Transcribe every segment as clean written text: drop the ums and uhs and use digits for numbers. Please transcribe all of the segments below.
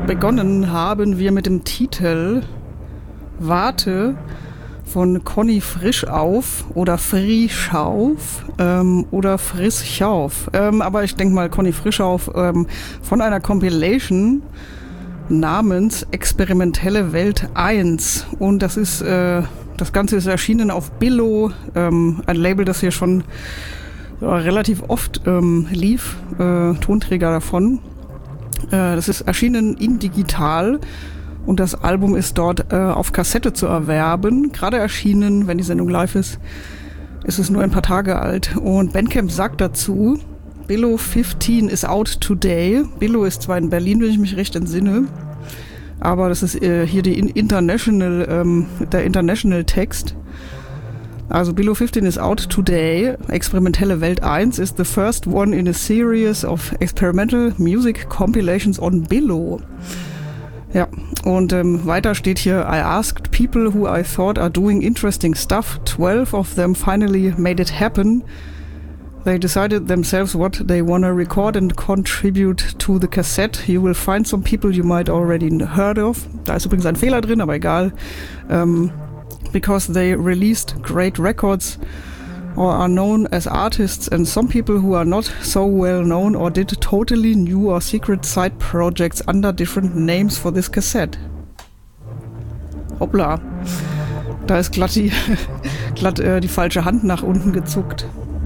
Begonnen haben wir mit dem Titel Warte von Conny Frischauf oder Frischauf oder Frischauf. Aber ich denke mal Conny Frischauf von einer Compilation namens Experimentelle Welt 1. Und das ist, das Ganze ist erschienen auf Billo, ein Label, das hier schon relativ oft lief, Tonträger davon. Das ist erschienen in digital. Und das Album ist dort auf Kassette zu erwerben. Gerade erschienen, wenn die Sendung live ist es nur ein paar Tage alt. Und Bandcamp sagt dazu, Billo 15 is out today. Billo ist zwar in Berlin, wenn ich mich recht entsinne, aber das ist hier die der International Text. Also Billo 15 is out today. Experimentelle Welt 1 is the first one in a series of experimental music compilations on Billo. Ja, und weiter steht hier, I asked people who I thought are doing interesting stuff. 12 of them finally made it happen. They decided themselves what they want to record and contribute to the cassette. You will find some people you might already heard of. Da ist übrigens ein Fehler drin, aber egal. Because they released great records or are known as artists, and some people who are not so well known or did totally new or secret side projects under different names for this cassette. Hoppla. Da ist glatt die falsche Hand nach unten gezuckt.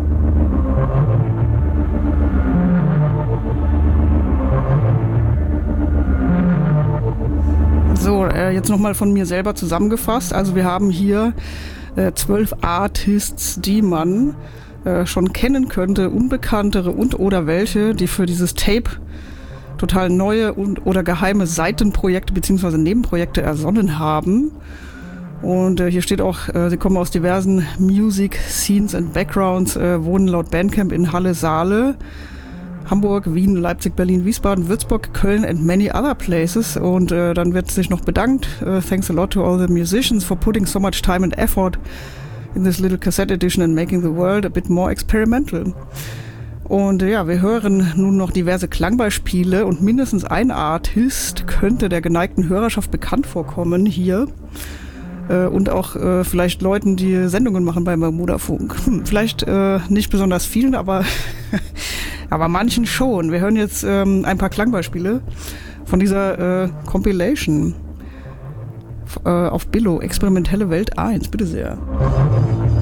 So, jetzt nochmal von mir selber zusammengefasst. Also wir haben hier 12 Artists, die man schon kennen könnte, unbekanntere und oder welche, die für dieses Tape total neue und oder geheime Seitenprojekte bzw. Nebenprojekte ersonnen haben. Und hier steht auch, sie kommen aus diversen Music Scenes and Backgrounds, wohnen laut Bandcamp in Halle, Saale, Hamburg, Wien, Leipzig, Berlin, Wiesbaden, Würzburg, Köln and many other places. Und dann wird sich noch bedankt. Thanks a lot to all the musicians for putting so much time and effort in this little cassette edition and making the world a bit more experimental. Und ja, wir hören nun noch diverse Klangbeispiele und mindestens ein Artist könnte der geneigten Hörerschaft bekannt vorkommen hier. Und auch vielleicht Leuten, die Sendungen machen beim Bermudafunk. Vielleicht nicht besonders vielen, aber aber manchen schon. Wir hören jetzt ein paar Klangbeispiele von dieser Compilation auf Billo, Experimentelle Welt 1. Bitte sehr.